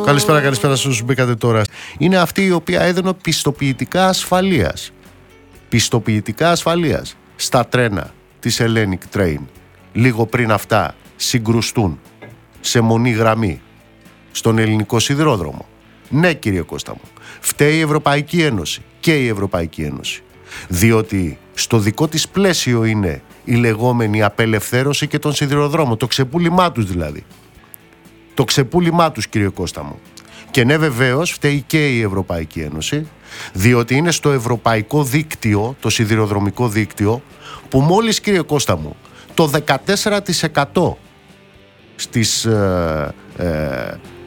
Καλησπέρα στους μπήκατε τώρα. Είναι αυτή η οποία έδινε πιστοποιητικά ασφαλείας στα τρένα της Hellenic Train. Λίγο πριν αυτά συγκρουστούν σε μονή γραμμή στον ελληνικό σιδηρόδρομο. Ναι, κύριε Κώστα μου, φταίει η Ευρωπαϊκή Ένωση και η Ευρωπαϊκή Ένωση. Διότι στο δικό της πλαίσιο είναι η λεγόμενη απελευθέρωση και των σιδηροδρόμων, το ξεπούλημά τους δηλαδή. Το ξεπούλημά τους, κύριε Κώστα μου. Και ναι, βεβαίως φταίει και η Ευρωπαϊκή Ένωση, διότι είναι στο ευρωπαϊκό δίκτυο, το σιδηροδρομικό δίκτυο, που μόλις, κύριε Κώστα μου, το 14% στις